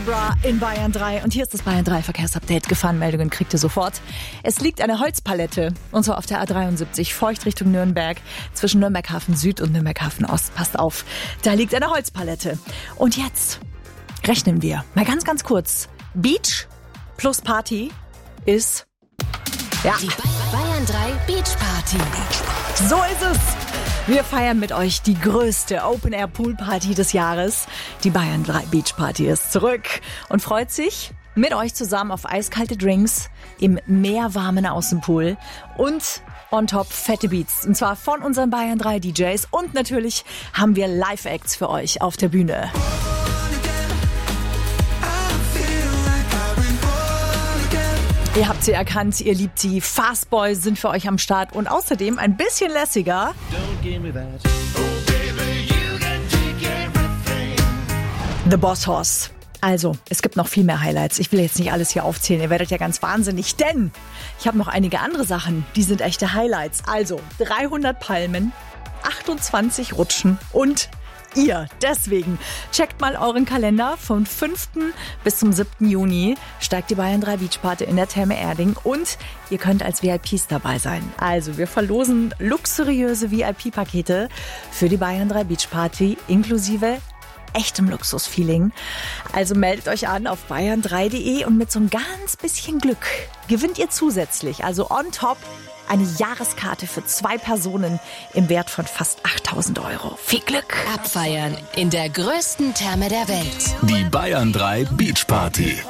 Barbara in Bayern 3 und hier ist das Bayern 3 Verkehrsupdate. Gefahrenmeldungen kriegt ihr sofort. Es liegt eine Holzpalette und zwar auf der A73 feucht Richtung Nürnberg zwischen Nürnberghafen Süd und Nürnberghafen Ost. Passt auf, da liegt eine Holzpalette. Und jetzt rechnen wir mal ganz kurz. Beach plus Party ist die Bayern 3 Beach Party. So ist es. Wir feiern mit euch die größte Open-Air-Pool-Party des Jahres. Die Bayern 3 Beach Party ist zurück und freut sich mit euch zusammen auf eiskalte Drinks im meerwarmen Außenpool und on top fette Beats. Und zwar von unseren Bayern 3 DJs und natürlich haben wir Live-Acts für euch auf der Bühne. Ihr habt sie erkannt, ihr liebt sie. Fastboys sind für euch am Start und außerdem ein bisschen lässiger. The Boss Hoss. Also, es gibt noch viel mehr Highlights. Ich will jetzt nicht alles hier aufzählen. Ihr werdet ja ganz wahnsinnig, denn ich habe noch einige andere Sachen. Die sind echte Highlights. Also, 300 Palmen, 28 Rutschen und ihr. Deswegen checkt mal euren Kalender. Vom 5. bis zum 7. Juni steigt die Bayern 3 Beach Party in der Therme Erding und ihr könnt als VIPs dabei sein. Also wir verlosen luxuriöse VIP-Pakete für die Bayern 3 Beach Party inklusive echtem Luxusfeeling. Also meldet euch an auf bayern3.de und mit so ein ganz bisschen Glück gewinnt ihr zusätzlich, also on top, eine Jahreskarte für 2 Personen im Wert von fast 8.000 €. Viel Glück! Abfeiern in der größten Therme der Welt. Die Bayern 3 Beach Party.